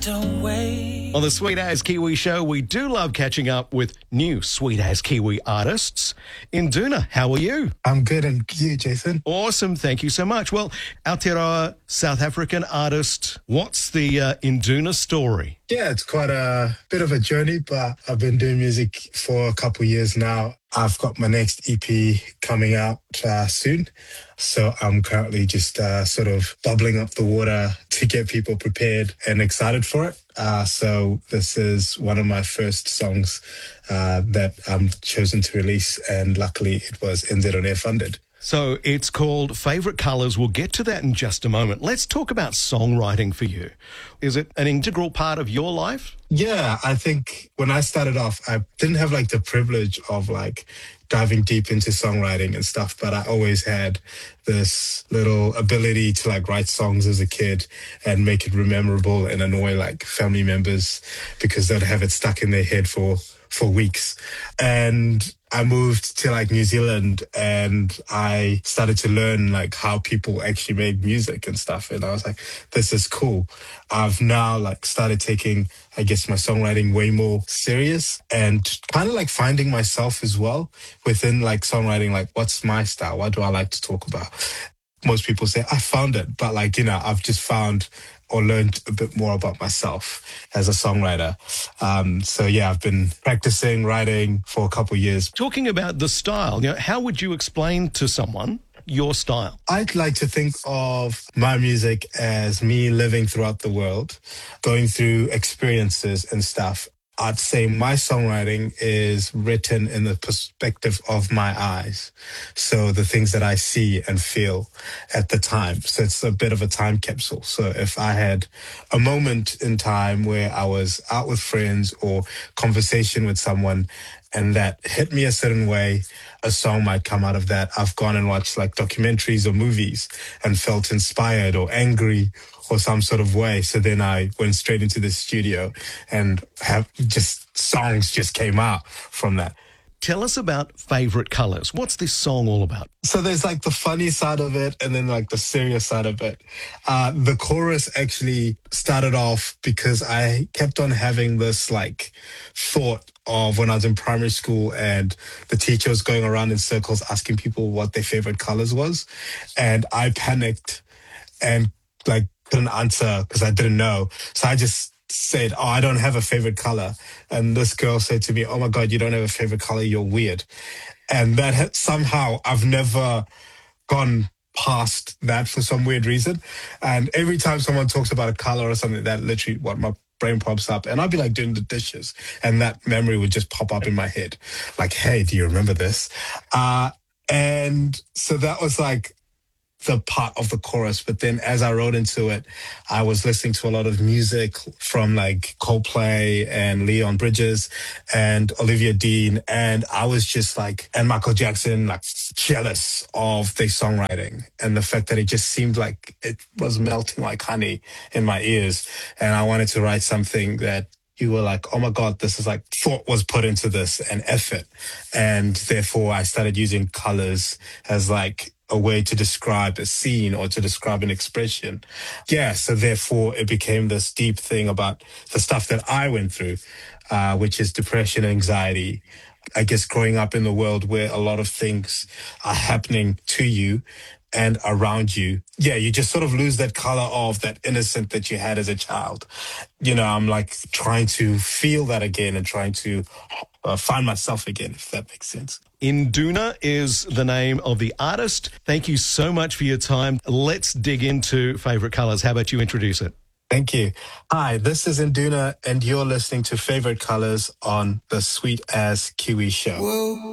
On the Sweet As Kiwi show, we do love catching up with new Sweet As Kiwi artists. Induna, how are you? I'm good, and you, Jason? Awesome, thank you so much. Well, Aotearoa, South African artist, what's the Induna story? Yeah, it's quite a bit of a journey, but I've been doing music for a couple of years now. I've got my next EP coming out soon. So I'm currently just sort of bubbling up the water to get people prepared and excited for it. So this is one of my first songs that I'm chosen to release, and luckily it was NZON funded. So it's called Favourite Colours. We'll get to that in just a moment. Let's talk about songwriting for you. Is it an integral part of your life? Yeah, I think when I started off, I didn't have the privilege of diving deep into songwriting and stuff, but I always had this little ability to write songs as a kid and make it memorable and annoy family members because they'd have it stuck in their head for weeks. And I moved to New Zealand, and I started to learn how people actually made music and stuff. And I was like, this is cool. I've now started taking, I guess, my songwriting way more serious and kind of finding myself as well within songwriting. What's my style? What do I like to talk about? Most people say I found it, but I've just found or learned a bit more about myself as a songwriter. So yeah, I've been practicing writing for a couple of years. Talking about the style, how would you explain to someone your style? I'd like to think of my music as me living throughout the world, going through experiences and stuff. I'd say my songwriting is written in the perspective of my eyes. So the things that I see and feel at the time. So it's a bit of a time capsule. So if I had a moment in time where I was out with friends or conversation with someone and that hit me a certain way, a song might come out of that. I've gone and watched documentaries or movies and felt inspired or angry or some sort of way. So then I went straight into the studio and songs just came out from that. Tell us about Favourite Colours. What's this song all about? So there's the funny side of it and then the serious side of it. The chorus actually started off because I kept on having this thought of when I was in primary school and the teacher was going around in circles asking people what their favorite colors was. And I panicked and couldn't answer because I didn't know. So I just said, oh, I don't have a favorite color. And this girl said to me, oh my God, you don't have a favorite color, you're weird. And that somehow I've never gone past that for some weird reason. And every time someone talks about a color or something, that literally what my brain pops up. And I'd be doing the dishes and that memory would just pop up in my head. Hey, do you remember this? And so that was the part of the chorus. But then as I wrote into it, I was listening to a lot of music from Coldplay and Leon Bridges and Olivia Dean. And I was just and Michael Jackson, jealous of their songwriting and the fact that it just seemed like it was melting like honey in my ears. And I wanted to write something that you were oh my God, this is thought was put into this and effort. And therefore I started using colors as a way to describe a scene or to describe an expression. Yeah, so therefore it became this deep thing about the stuff that I went through, which is depression, anxiety. I guess growing up in the world where a lot of things are happening to you and around you. Yeah, you just sort of lose that color of that innocent that you had as a child. I'm trying to feel that again and trying to find myself again, if that makes sense. Induna is the name of the artist. Thank you so much for your time. Let's dig into Favourite Colours. How about you introduce it? Thank you. Hi, this is Induna, and you're listening to Favourite Colours on the Sweet As Kiwi show. Whoa.